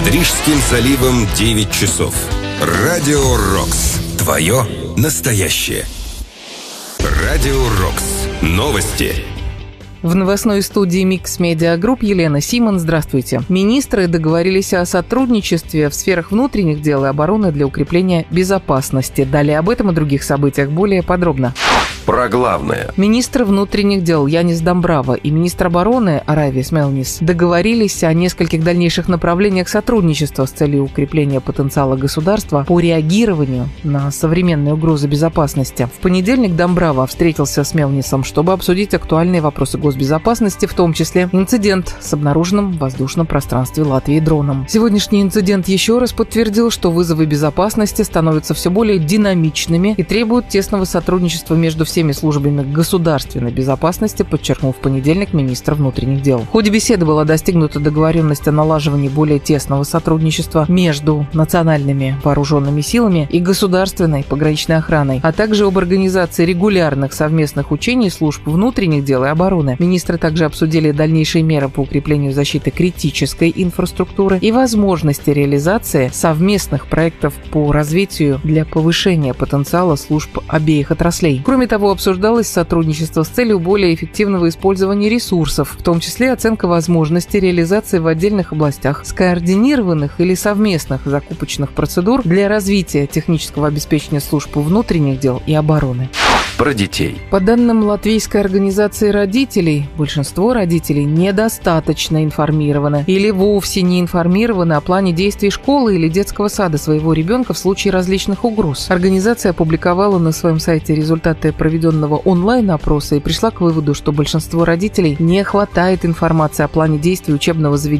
Над Рижским заливом 9 часов. Радио Рокс. Твое настоящее. Радио Рокс. Новости. В новостной студии Mix Media Group Елена Симон. Здравствуйте. Министры договорились о сотрудничестве в сферах внутренних дел и обороны для укрепления безопасности. Далее об этом и других событиях более подробно. Про главное. Министр внутренних дел Янис Домбрава и министр обороны Арайвис Мелнис договорились о нескольких дальнейших направлениях сотрудничества с целью укрепления потенциала государства по реагированию на современные угрозы безопасности. В понедельник Домбрава встретился с Мелнисом, чтобы обсудить актуальные вопросы госбезопасности, в том числе инцидент с обнаруженным в воздушном пространстве Латвии дроном. Сегодняшний инцидент еще раз подтвердил, что вызовы безопасности становятся все более динамичными и требуют тесного сотрудничества между всеми службами государственной безопасности, подчеркнул в понедельник министр внутренних дел. В ходе беседы была достигнута договоренность о налаживании более тесного сотрудничества между национальными вооруженными силами и государственной пограничной охраной, а также об организации регулярных совместных учений служб внутренних дел и обороны. Министры также обсудили дальнейшие меры по укреплению защиты критической инфраструктуры и возможности реализации совместных проектов по развитию для повышения потенциала служб обеих отраслей. Кроме того, обсуждалось сотрудничество с целью более эффективного использования ресурсов, в том числе оценка возможности реализации в отдельных областях скоординированных или совместных закупочных процедур для развития технического обеспечения служб внутренних дел и обороны. Про детей. По данным Латвийской организации родителей, большинство родителей недостаточно информированы или вовсе не информированы о плане действий школы или детского сада своего ребенка в случае различных угроз. Организация опубликовала на своем сайте результаты проведенного онлайн-опроса и пришла к выводу, что большинство родителей не хватает информации о плане действий учебного заведения